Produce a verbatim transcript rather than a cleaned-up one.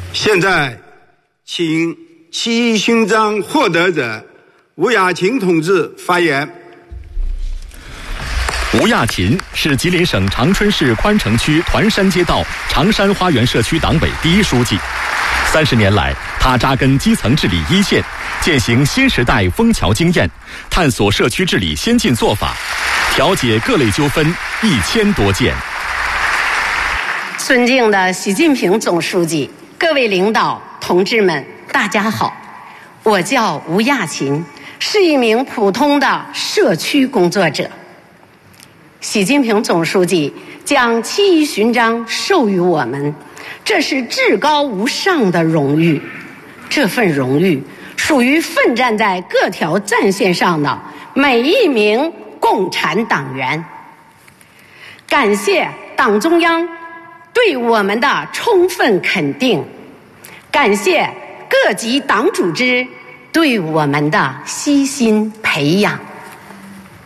现在，请七一勋章获得者吴雅琴同志发言。 吴亚琴是吉林省长春市宽城区团山街道长山花园社区党委第一书记。三十年来，他扎根基层治理一线，践行新时代枫桥经验，探索社区治理先进做法，调解各类纠纷一千多件。 尊敬的习近平总书记，各位领导同志们，大家好，我叫吴亚琴，是一名普通的社区工作者。习近平总书记将七一勋章授予我们，这是至高无上的荣誉。这份荣誉属于奋战在各条战线上的每一名共产党员。感谢党中央对我们的充分肯定，感谢各级党组织对我们的悉心培养。